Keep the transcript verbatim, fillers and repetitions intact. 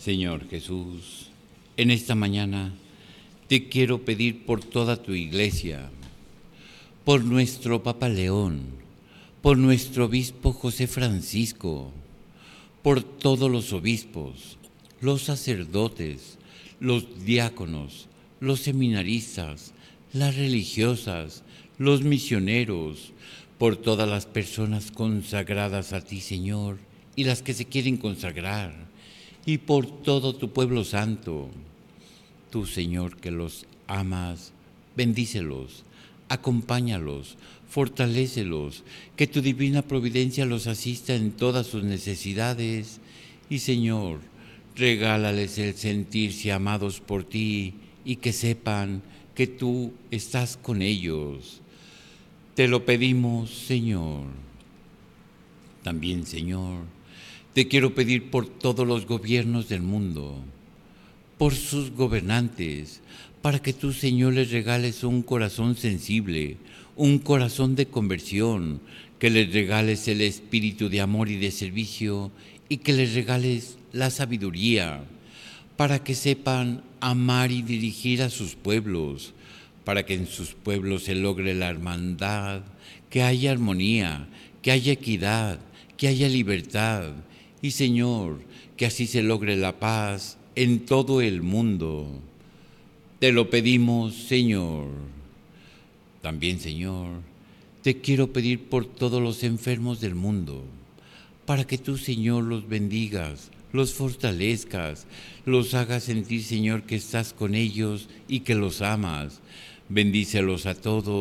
Señor Jesús, en esta mañana te quiero pedir por toda tu iglesia, por nuestro Papa León, por nuestro obispo José Francisco, por todos los obispos, los sacerdotes, los diáconos, los seminaristas, las religiosas, los misioneros, por todas las personas consagradas a ti, Señor, y las que se quieren consagrar, y por todo tu pueblo santo. Tú, Señor, que los amas, bendícelos, acompáñalos, fortalécelos, que tu divina providencia los asista en todas sus necesidades. Y, Señor, regálales el sentirse amados por ti y que sepan que tú estás con ellos. Te lo pedimos, Señor. También, Señor, te quiero pedir por todos los gobiernos del mundo, por sus gobernantes, para que tú, Señor, les regales un corazón sensible, un corazón de conversión, que les regales el espíritu de amor y de servicio y que les regales la sabiduría, para que sepan amar y dirigir a sus pueblos, para que en sus pueblos se logre la hermandad, que haya armonía, que haya equidad, que haya libertad. Y, Señor, que así se logre la paz en todo el mundo. Te lo pedimos, Señor. También, Señor, te quiero pedir por todos los enfermos del mundo, para que tú, Señor, los bendigas, los fortalezcas, los hagas sentir, Señor, que estás con ellos y que los amas. Bendícelos a todos.